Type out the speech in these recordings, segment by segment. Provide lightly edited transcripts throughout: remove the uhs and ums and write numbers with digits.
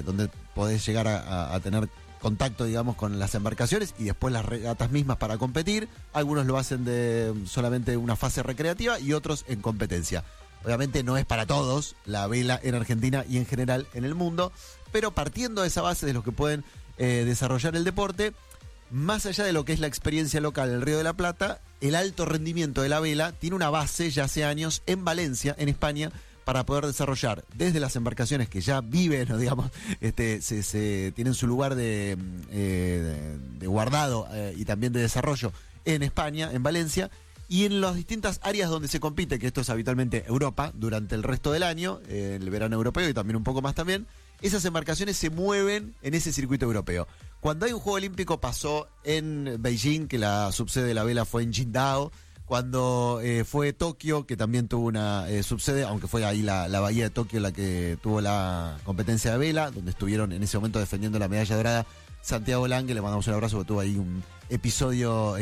donde podés llegar a tener contacto, digamos, con las embarcaciones y después las regatas mismas para competir. Algunos lo hacen de solamente una fase recreativa y otros en competencia. Obviamente no es para todos la vela en Argentina y en general en el mundo, pero partiendo de esa base de los que pueden desarrollar el deporte, más allá de lo que es la experiencia local del Río de la Plata, el alto rendimiento de la vela tiene una base ya hace años en Valencia, en España, para poder desarrollar desde las embarcaciones que ya viven, o digamos, tienen su lugar de guardado y también de desarrollo en España, en Valencia, y en las distintas áreas donde se compite, que esto es habitualmente Europa, durante el resto del año, el verano europeo y también un poco más también, esas embarcaciones se mueven en ese circuito europeo. Cuando hay un Juego Olímpico pasó en Beijing, que la subsede de la vela fue en Qingdao. Cuando fue Tokio, que también tuvo una subsede, aunque fue ahí la bahía de Tokio la que tuvo la competencia de vela, donde estuvieron en ese momento defendiendo la medalla dorada Santiago Lange, le mandamos un abrazo porque tuvo ahí un episodio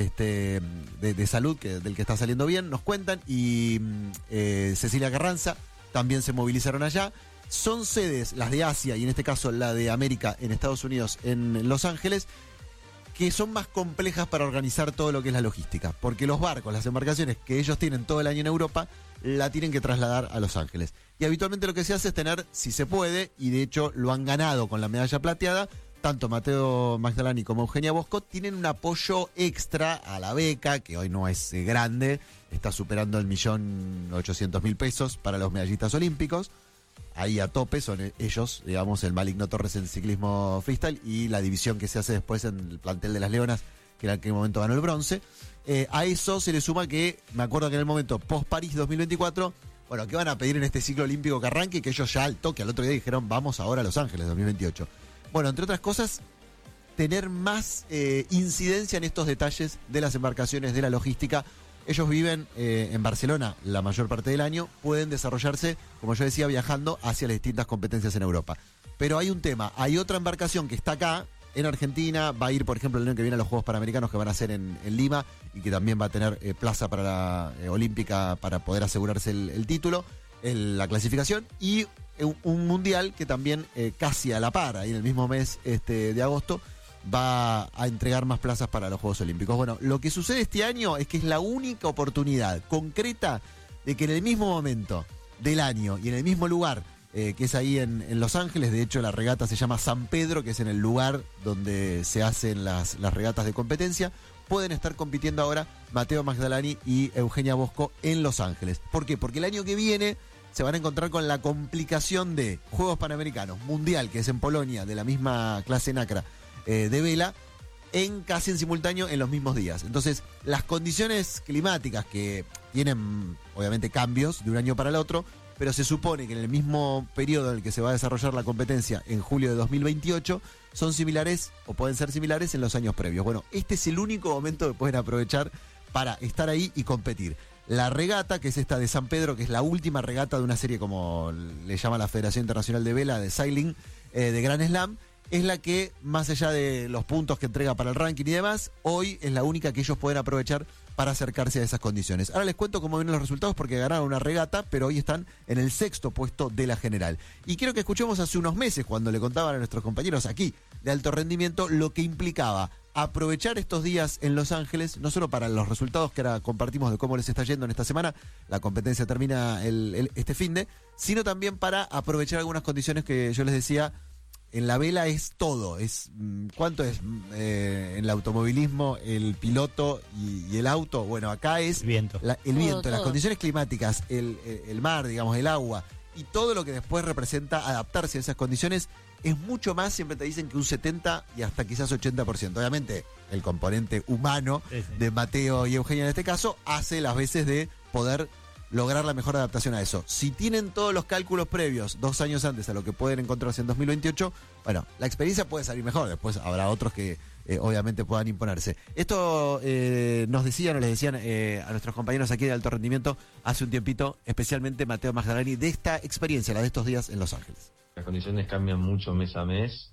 de salud del que está saliendo bien, nos cuentan, y Cecilia Carranza también se movilizaron allá. Son sedes, las de Asia y en este caso la de América en Estados Unidos, en Los Ángeles, que son más complejas para organizar todo lo que es la logística, porque los barcos, las embarcaciones que ellos tienen todo el año en Europa, la tienen que trasladar a Los Ángeles. Y habitualmente lo que se hace es tener, si se puede, y de hecho lo han ganado con la medalla plateada, tanto Mateo Magdalani como Eugenia Bosco tienen un apoyo extra a la beca, que hoy no es grande, está superando el 1.800.000 pesos para los medallistas olímpicos. Ahí a tope son ellos, digamos, el Maligno Torres en ciclismo freestyle y la división que se hace después en el plantel de las Leonas, que en aquel momento ganó el bronce. A eso se le suma que, me acuerdo que en el momento post-París 2024, bueno, ¿qué van a pedir en este ciclo olímpico que arranque? Que ellos ya al toque, al otro día dijeron, vamos ahora a Los Ángeles 2028. Bueno, entre otras cosas, tener más incidencia en estos detalles de las embarcaciones, de la logística. Ellos viven en Barcelona la mayor parte del año, pueden desarrollarse, como yo decía, viajando hacia las distintas competencias en Europa. Pero hay un tema, hay otra embarcación que está acá, en Argentina, va a ir, por ejemplo, el año que viene a los Juegos Panamericanos que van a ser en Lima y que también va a tener plaza para la olímpica para poder asegurarse el título, la clasificación, y un mundial que también casi a la par, ahí en el mismo mes de agosto, va a entregar más plazas para los Juegos Olímpicos. Bueno, lo que sucede este año es que es la única oportunidad concreta de que en el mismo momento del año y en el mismo lugar, que es ahí en Los Ángeles, de hecho la regata se llama San Pedro, que es en el lugar donde se hacen las regatas de competencia, pueden estar compitiendo ahora Mateo Magdalani y Eugenia Bosco en Los Ángeles. ¿Por qué? Porque el año que viene se van a encontrar con la complicación de Juegos Panamericanos, Mundial, que es en Polonia, de la misma clase NACRA, de vela, casi en simultáneo en los mismos días. Entonces, las condiciones climáticas que tienen, obviamente, cambios de un año para el otro, pero se supone que en el mismo periodo en el que se va a desarrollar la competencia, en julio de 2028, son similares o pueden ser similares en los años previos. Bueno, este es el único momento que pueden aprovechar para estar ahí y competir. La regata, que es esta de San Pedro, que es la última regata de una serie, como le llama la Federación Internacional de Vela, de Sailing, de Grand Slam, es la que, más allá de los puntos que entrega para el ranking y demás, hoy es la única que ellos pueden aprovechar para acercarse a esas condiciones. Ahora les cuento cómo vienen los resultados porque ganaron una regata, pero hoy están en el 6º puesto de la general. Y quiero que escuchemos hace unos meses, cuando le contaban a nuestros compañeros aquí de alto rendimiento, lo que implicaba aprovechar estos días en Los Ángeles, no solo para los resultados que ahora compartimos de cómo les está yendo en esta semana, la competencia termina este finde, sino también para aprovechar algunas condiciones que yo les decía. En la vela es todo, ¿cuánto es en el automovilismo, el piloto y el auto? Bueno, acá es el viento, las condiciones climáticas, el mar, digamos, el agua, y todo lo que después representa adaptarse a esas condiciones es mucho más, siempre te dicen que un 70 y hasta quizás 80%. Obviamente, el componente humano de Mateo y Eugenia en este caso hace las veces de poder lograr la mejor adaptación a eso. Si tienen todos los cálculos previos 2 años antes a lo que pueden encontrarse en 2028, bueno, la experiencia puede salir mejor. Después habrá otros que obviamente puedan imponerse. Esto nos les decían a nuestros compañeros aquí de alto rendimiento hace un tiempito, especialmente Mateo Magdalani, de esta experiencia, la de estos días en Los Ángeles. Las condiciones cambian mucho mes a mes,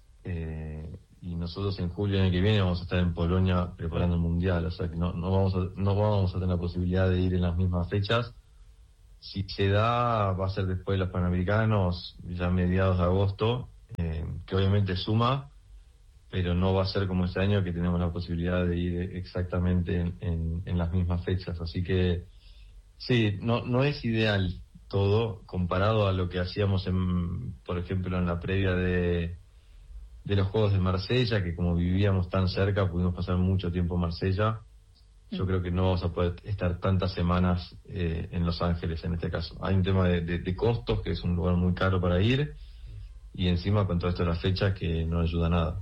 y nosotros en julio del año que viene vamos a estar en Polonia preparando el Mundial, o sea que no vamos a tener la posibilidad de ir en las mismas fechas. Si se da, va a ser después de los Panamericanos, ya mediados de agosto, que obviamente suma, pero no va a ser como este año que tenemos la posibilidad de ir exactamente en las mismas fechas. Así que sí, no es ideal todo comparado a lo que hacíamos, por ejemplo, en la previa de los Juegos de Marsella, que como vivíamos tan cerca, pudimos pasar mucho tiempo en Marsella. Yo creo que no vamos a poder estar tantas semanas en Los Ángeles en este caso. Hay un tema de costos, que es un lugar muy caro para ir, y encima con todo esto de las fechas que no ayuda a nada.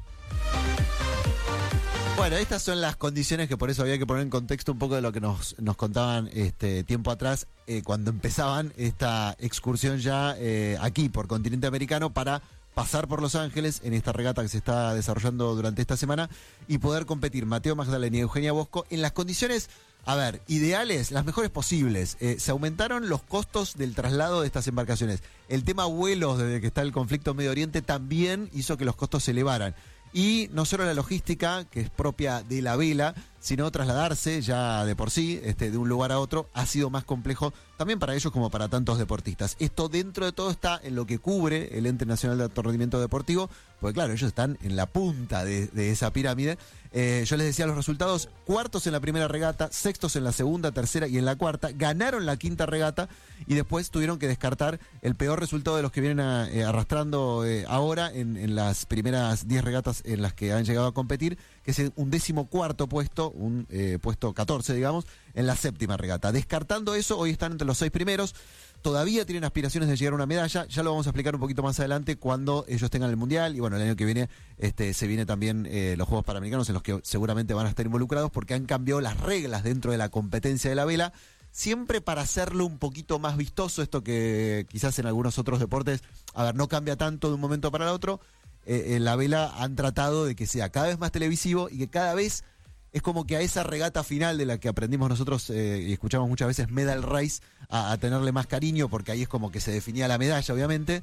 Bueno, estas son las condiciones que por eso había que poner en contexto un poco de lo que nos contaban tiempo atrás, cuando empezaban esta excursión ya aquí por continente americano para pasar por Los Ángeles en esta regata que se está desarrollando durante esta semana y poder competir Mateo Magdalena y Eugenia Bosco en las condiciones, a ver, ideales, las mejores posibles. Se aumentaron los costos del traslado de estas embarcaciones. El tema vuelos, desde que está el conflicto en Medio Oriente, también hizo que los costos se elevaran. Y no solo la logística, que es propia de la vela, sino trasladarse ya de por sí, de un lugar a otro, ha sido más complejo también para ellos como para tantos deportistas. Esto dentro de todo está en lo que cubre el Ente Nacional de Alto Rendimiento Deportivo, porque claro, ellos están en la punta de esa pirámide. Yo les decía los resultados: cuartos en la primera regata, sextos en la segunda, tercera y en la cuarta, ganaron la quinta regata y después tuvieron que descartar el peor resultado de los que vienen arrastrando ahora en las primeras 10 regatas en las que han llegado a competir, que es un 14º puesto, un puesto 14, digamos, en la séptima regata. Descartando eso, hoy están entre los 6 primeros. Todavía tienen aspiraciones de llegar a una medalla. Ya lo vamos a explicar un poquito más adelante cuando ellos tengan el Mundial. Y bueno, el año que viene se viene también los Juegos Panamericanos, en los que seguramente van a estar involucrados, porque han cambiado las reglas dentro de la competencia de la vela, siempre para hacerlo un poquito más vistoso. Esto que quizás en algunos otros deportes, a ver, no cambia tanto de un momento para el otro. En la vela han tratado de que sea cada vez más televisivo y que cada vez es como que a esa regata final de la que aprendimos nosotros y escuchamos muchas veces Medal Race, a tenerle más cariño, porque ahí es como que se definía la medalla, obviamente,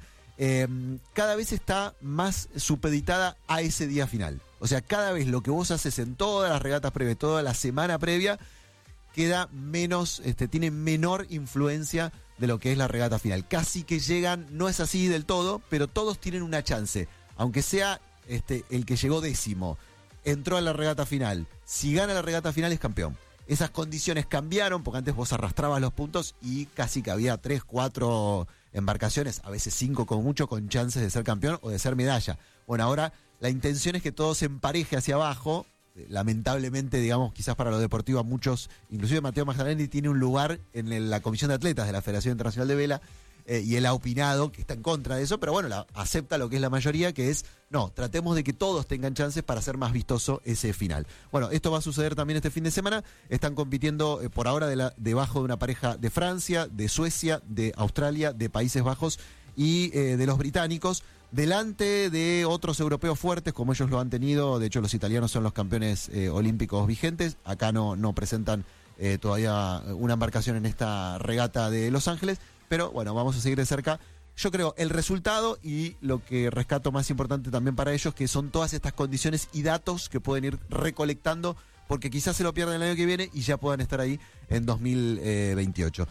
cada vez está más supeditada a ese día final. O sea, cada vez lo que vos haces en todas las regatas previas, toda la semana previa, queda menos, tiene menor influencia de lo que es la regata final. Casi que llegan, no es así del todo, pero todos tienen una chance, aunque sea el que llegó décimo, entró a la regata final. Si gana la regata final es campeón. Esas condiciones cambiaron, porque antes vos arrastrabas los puntos y casi que había 3, 4 embarcaciones, a veces 5 como mucho, con chances de ser campeón o de ser medalla. Bueno, ahora la intención es que todo se empareje hacia abajo. Lamentablemente, digamos, quizás para lo deportivo a muchos, inclusive Mateo Magdalena tiene un lugar en la Comisión de Atletas de la Federación Internacional de Vela, y él ha opinado que está en contra de eso, pero bueno, acepta lo que es la mayoría, que es, no, tratemos de que todos tengan chances para hacer más vistoso ese final. Bueno, esto va a suceder también este fin de semana. Están compitiendo por ahora debajo de una pareja de Francia, de Suecia, de Australia, de Países Bajos y de los británicos, delante de otros europeos fuertes como ellos lo han tenido. De hecho, los italianos son los campeones olímpicos vigentes. Acá no presentan todavía una embarcación en esta regata de Los Ángeles. Pero bueno, vamos a seguir de cerca. Yo creo el resultado y lo que rescato más importante también para ellos, que son todas estas condiciones y datos que pueden ir recolectando, porque quizás se lo pierdan el año que viene y ya puedan estar ahí en 2028.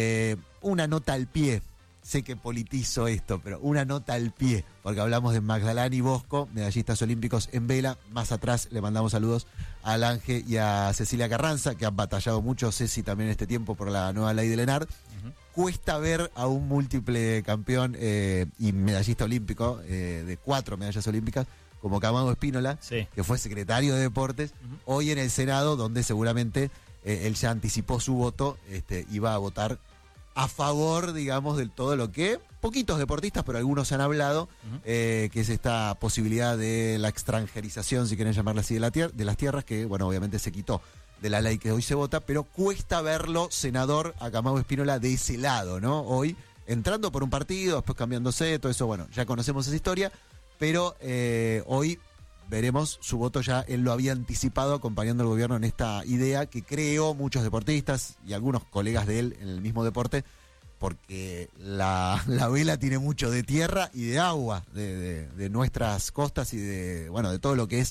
Una nota al pie. Sé que politizo esto, pero una nota al pie, porque hablamos de Magdalena y Bosco, medallistas olímpicos en vela. Más atrás le mandamos saludos a Lange y a Cecilia Carranza, que han batallado mucho, Ceci también en este tiempo, por la nueva ley de Lenard. Cuesta ver a un múltiple campeón y medallista olímpico, de 4 medallas olímpicas, como Camado Espínola, sí, que fue secretario de Deportes, hoy en el Senado, donde seguramente él ya anticipó su voto, iba a votar a favor, digamos, de todo lo que poquitos deportistas, pero algunos han hablado, que es esta posibilidad de la extranjerización, si quieren llamarla así, de las tierras, que, bueno, obviamente se quitó de la ley que hoy se vota, pero cuesta verlo, senador, a Camado Espínola de ese lado, ¿no? Hoy, entrando por un partido, después cambiándose, todo eso, bueno, ya conocemos esa historia, pero hoy veremos su voto. Ya él lo había anticipado acompañando al gobierno en esta idea que creó muchos deportistas y algunos colegas de él en el mismo deporte, porque la vela tiene mucho de tierra y de agua, de nuestras costas y de todo lo que es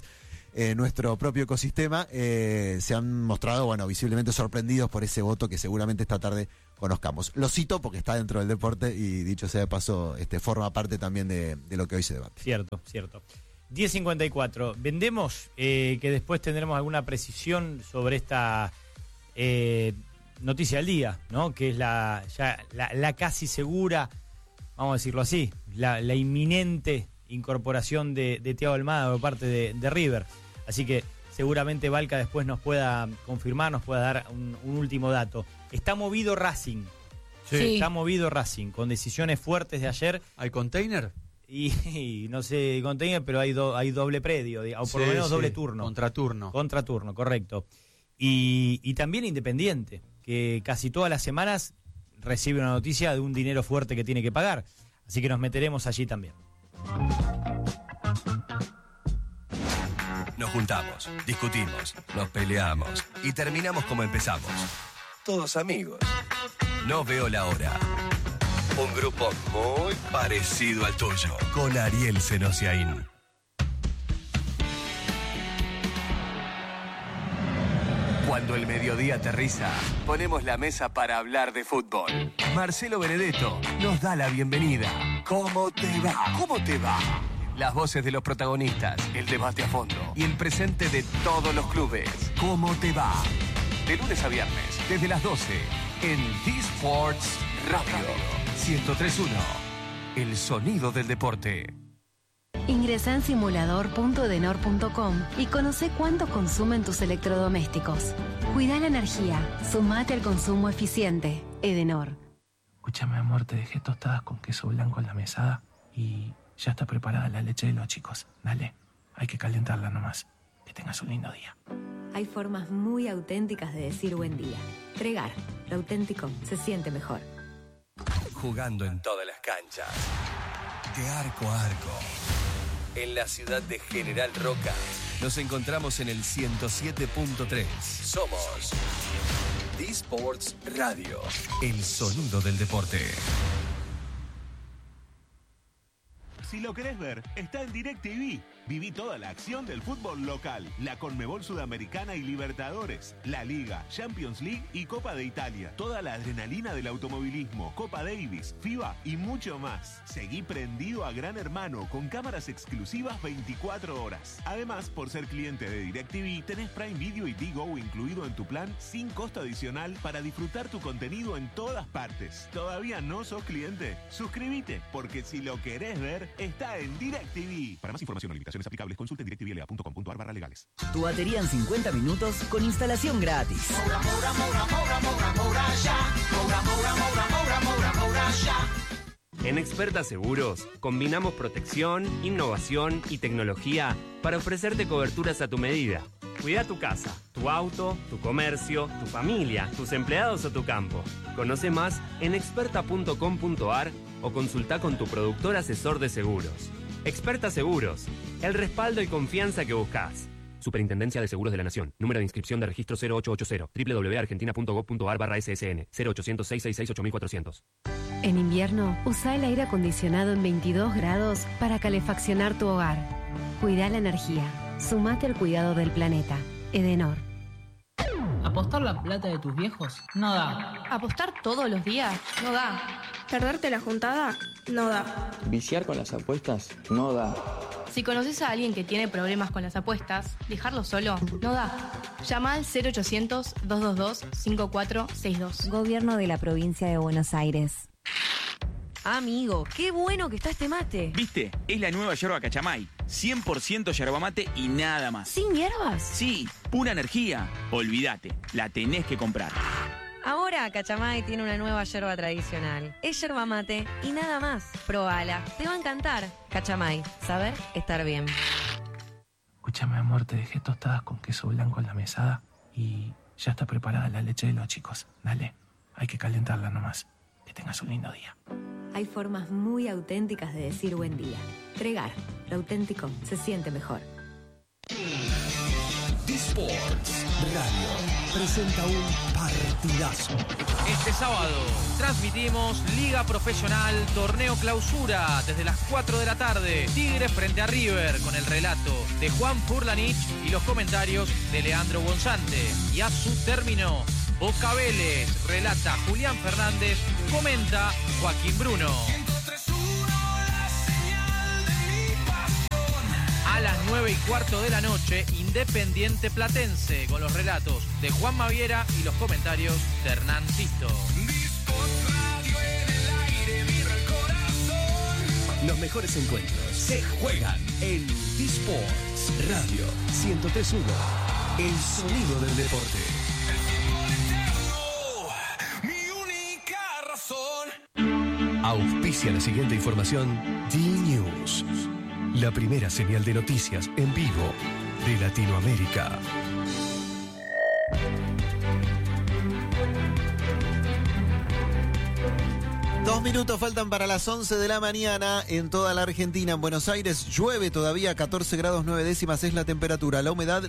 nuestro propio ecosistema, se han mostrado, bueno, visiblemente sorprendidos por ese voto que seguramente esta tarde conozcamos. Lo cito porque está dentro del deporte y, dicho sea de paso, forma parte también de lo que hoy se debate. Cierto. 10:54. Vendemos, que después tendremos alguna precisión sobre esta noticia del día, ¿no? Que es la casi segura, vamos a decirlo así, la inminente incorporación de Thiago Almada por parte de River. Así que seguramente Valca después nos pueda confirmar, nos pueda dar un último dato. Está movido Racing. Sí. Está movido Racing, con decisiones fuertes de ayer. ¿Hay container? Y no sé, container, pero hay doble predio, o por lo menos doble turno. Contraturno, correcto. Y también Independiente, que casi todas las semanas recibe una noticia de un dinero fuerte que tiene que pagar. Así que nos meteremos allí también. Nos juntamos, discutimos, nos peleamos y terminamos como empezamos. Todos amigos. No veo la hora. Un grupo muy parecido al tuyo, con Ariel Senosiaín. Cuando el mediodía aterriza, ponemos la mesa para hablar de fútbol. Marcelo Benedetto nos da la bienvenida. ¿Cómo te va? ¿Cómo te va? Las voces de los protagonistas, el debate a fondo y el presente de todos los clubes. ¿Cómo te va? De lunes a viernes, desde las 12, en D-Sports Radio 103.1. El sonido del deporte. Ingresa en simulador.edenor.com y conoce cuánto consumen tus electrodomésticos. Cuida la energía. Sumate al consumo eficiente. Edenor. Escúchame, amor, te dejé tostadas con queso blanco en la mesada y ya está preparada la leche de los chicos. Dale, hay que calentarla nomás. Que tengas un lindo día. Hay formas muy auténticas de decir buen día. Pregar, lo auténtico se siente mejor. Jugando en todas las canchas. De arco a arco. En la ciudad de General Roca. Nos encontramos en el 107.3. Somos D-Sports Radio. El sonido del deporte. Si lo querés ver, está en DirecTV. Viví toda la acción del fútbol local, la Conmebol Sudamericana y Libertadores, la Liga, Champions League y Copa de Italia. Toda la adrenalina del automovilismo, Copa Davis, FIBA y mucho más. Seguí prendido a Gran Hermano con cámaras exclusivas 24 horas. Además, por ser cliente de DirecTV, tenés Prime Video y Digo incluido en tu plan sin costo adicional para disfrutar tu contenido en todas partes. ¿Todavía no sos cliente? Suscríbete, porque si lo querés ver, está en DirecTV. Para más información o limitaciones aplicables, consulte directvla.com.ar/legales. Tu batería en 50 minutos con instalación gratis. En Experta Seguros combinamos protección, innovación y tecnología para ofrecerte coberturas a tu medida. Cuida tu casa, tu auto, tu comercio, tu familia, tus empleados o tu campo. Conoce más en experta.com.ar o consulta con tu productor asesor de seguros. Experta Seguros, el respaldo y confianza que buscas. Superintendencia de Seguros de la Nación. Número de inscripción de registro 0880. www.argentina.gov.ar/ssn. 0800-666-8400. En invierno, usa el aire acondicionado en 22 grados para calefaccionar tu hogar. Cuida la energía. Sumate al cuidado del planeta. Edenor. ¿Apostar la plata de tus viejos? No da. ¿Apostar todos los días? No da. ¿Perderte la juntada? No da. ¿Viciar con las apuestas? No da. Si conoces a alguien que tiene problemas con las apuestas, dejarlo solo no da. Llama al 0800-222-5462. Gobierno de la Provincia de Buenos Aires. Amigo, qué bueno que está este mate. ¿Viste? Es la nueva yerba Cachamay. 100% yerba mate y nada más. ¿Sin hierbas? Sí, pura energía. Olvídate, la tenés que comprar. Ahora Cachamay tiene una nueva yerba tradicional. Es yerba mate y nada más. Probala, te va a encantar. Cachamay, saber estar bien. Escúchame, amor, te dejé tostadas con queso blanco en la mesada y ya está preparada la leche de los chicos. Dale, hay que calentarla nomás. Que tengas un lindo día. Hay formas muy auténticas de decir buen día. Pregar, lo auténtico se siente mejor. D-Sports Radio presenta un partidazo. Este sábado transmitimos Liga Profesional Torneo Clausura desde las 4 de la tarde. Tigre frente a River con el relato de Juan Furlanich y los comentarios de Leandro Bonzante. Y a su término, Boca Vélez, relata Julián Fernández, comenta Joaquín Bruno. A las 9:15 de la noche, Independiente Platense, con los relatos de Juan Maviera y los comentarios de Hernán Sisto. Los mejores encuentros se juegan en eSports Radio 103.1. El sonido del deporte. Auspicia la siguiente información D-News. La primera señal de noticias en vivo de Latinoamérica. Dos minutos faltan para las 11 de la mañana en toda la Argentina. En Buenos Aires llueve todavía, 14 grados 9 décimas es la temperatura. La humedad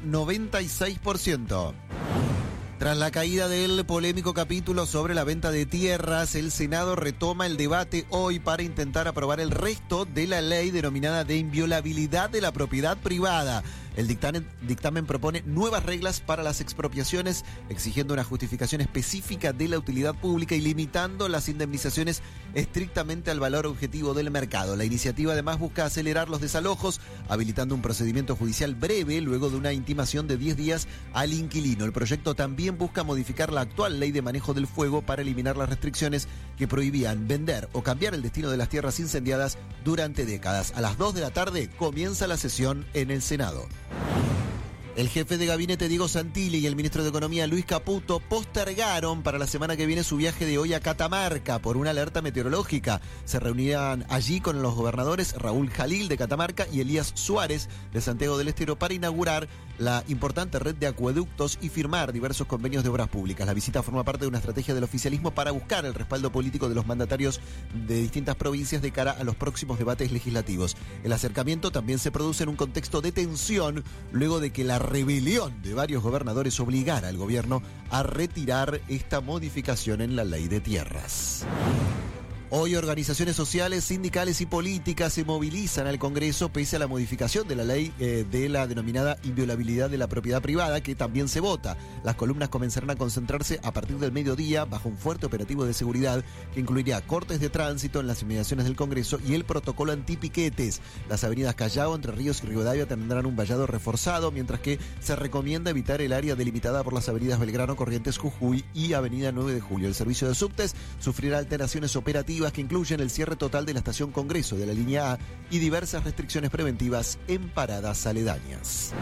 96%. Tras la caída del polémico capítulo sobre la venta de tierras, el Senado retoma el debate hoy para intentar aprobar el resto de la ley denominada de inviolabilidad de la propiedad privada. El dictamen propone nuevas reglas para las expropiaciones, exigiendo una justificación específica de la utilidad pública y limitando las indemnizaciones estrictamente al valor objetivo del mercado. La iniciativa además busca acelerar los desalojos, habilitando un procedimiento judicial breve luego de una intimación de 10 días al inquilino. El proyecto también busca modificar la actual ley de manejo del fuego para eliminar las restricciones que prohibían vender o cambiar el destino de las tierras incendiadas durante décadas. A las 2 de la tarde comienza la sesión en el Senado. El jefe de gabinete Diego Santilli y el ministro de Economía Luis Caputo postergaron para la semana que viene su viaje de hoy a Catamarca por una alerta meteorológica. Se reunían allí con los gobernadores Raúl Jalil de Catamarca y Elías Suárez de Santiago del Estero para inaugurar la importante red de acueductos y firmar diversos convenios de obras públicas. La visita forma parte de una estrategia del oficialismo para buscar el respaldo político de los mandatarios de distintas provincias de cara a los próximos debates legislativos. El acercamiento también se produce en un contexto de tensión luego de que la rebelión de varios gobernadores obligara al gobierno a retirar esta modificación en la ley de tierras. Hoy organizaciones sociales, sindicales y políticas se movilizan al Congreso pese a la modificación de la ley de la denominada inviolabilidad de la propiedad privada, que también se vota. Las columnas comenzarán a concentrarse a partir del mediodía bajo un fuerte operativo de seguridad que incluiría cortes de tránsito en las inmediaciones del Congreso y el protocolo antipiquetes. Las avenidas Callao, Entre Ríos y Rivadavia tendrán un vallado reforzado, mientras que se recomienda evitar el área delimitada por las avenidas Belgrano, Corrientes, Jujuy y Avenida 9 de Julio. El servicio de subtes sufrirá alteraciones operativas que incluyen el cierre total de la estación Congreso de la línea A y diversas restricciones preventivas en paradas aledañas.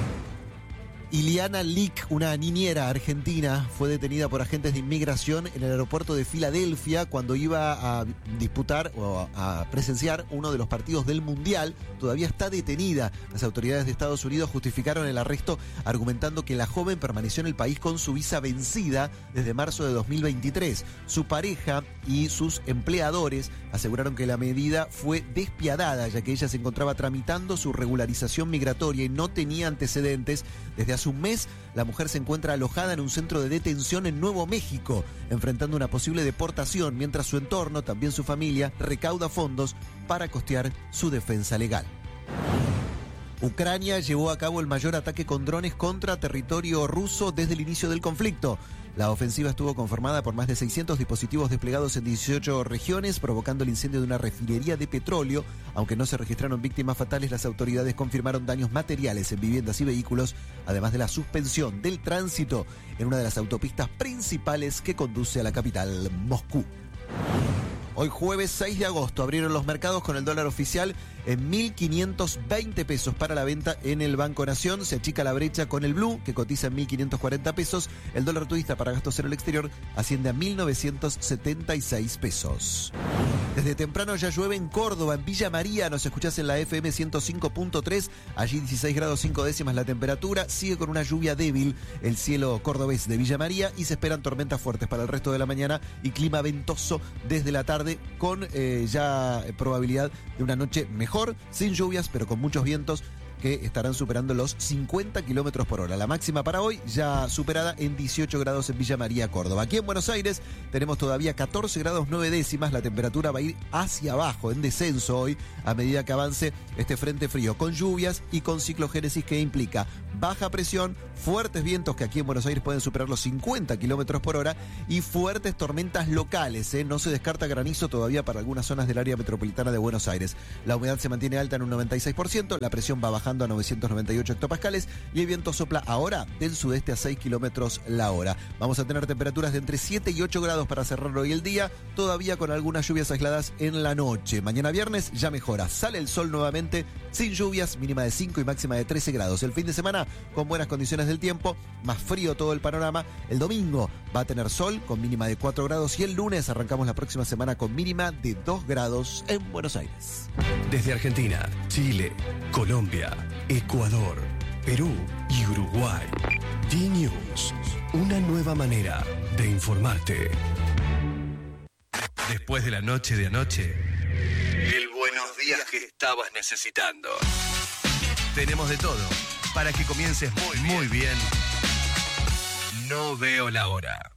Iliana Lick, una niñera argentina, fue detenida por agentes de inmigración en el aeropuerto de Filadelfia cuando iba a disputar o a presenciar uno de los partidos del Mundial. Todavía está detenida. Las autoridades de Estados Unidos justificaron el arresto argumentando que la joven permaneció en el país con su visa vencida desde marzo de 2023. Su pareja y sus empleadores aseguraron que la medida fue despiadada, ya que ella se encontraba tramitando su regularización migratoria y no tenía antecedentes. Desde hace un mes, la mujer se encuentra alojada en un centro de detención en Nuevo México, enfrentando una posible deportación, mientras su entorno, también su familia, recauda fondos para costear su defensa legal. Ucrania llevó a cabo el mayor ataque con drones contra territorio ruso desde el inicio del conflicto. La ofensiva estuvo conformada por más de 600 dispositivos desplegados en 18 regiones, provocando el incendio de una refinería de petróleo. Aunque no se registraron víctimas fatales, las autoridades confirmaron daños materiales en viviendas y vehículos, además de la suspensión del tránsito en una de las autopistas principales que conduce a la capital, Moscú. Hoy jueves 6 de agosto abrieron los mercados con el dólar oficial en 1.520 pesos para la venta en el Banco Nación. Se achica la brecha con el Blue, que cotiza en 1.540 pesos. El dólar turista para gastos en el exterior asciende a 1.976 pesos. Desde temprano ya llueve en Córdoba, en Villa María. Nos escuchás en la FM 105.3. Allí 16 grados 5 décimas la temperatura. Sigue con una lluvia débil el cielo cordobés de Villa María y se esperan tormentas fuertes para el resto de la mañana y clima ventoso desde la tarde, con ya probabilidad de una noche mejor, sin lluvias, pero con muchos vientos que estarán superando los 50 kilómetros por hora. La máxima para hoy ya superada en 18 grados en Villa María, Córdoba. Aquí en Buenos Aires tenemos todavía 14 grados 9 décimas. La temperatura va a ir hacia abajo, en descenso hoy, a medida que avance este frente frío, con lluvias y con ciclogénesis que implica baja presión, fuertes vientos que aquí en Buenos Aires pueden superar los 50 kilómetros por hora y fuertes tormentas locales. No se descarta granizo todavía para algunas zonas del área metropolitana de Buenos Aires. La humedad se mantiene alta en un 96%, la presión va bajando a 998 hectopascales y el viento sopla ahora del sudeste a 6 kilómetros la hora. Vamos a tener temperaturas de entre 7 y 8 grados para cerrar hoy el día, todavía con algunas lluvias aisladas en la noche. Mañana viernes ya mejora, sale el sol nuevamente, sin lluvias, mínima de 5 y máxima de 13 grados. El fin de semana con buenas condiciones del tiempo, más frío todo el panorama. El domingo va a tener sol con mínima de 4 grados y el lunes arrancamos la próxima semana con mínima de 2 grados en Buenos Aires. Desde Argentina, Chile, Colombia, Ecuador, Perú y Uruguay. D-News, una nueva manera de informarte. Después de la noche de anoche, el buenos días que estabas necesitando. Tenemos de todo para que comiences muy bien. No veo la hora.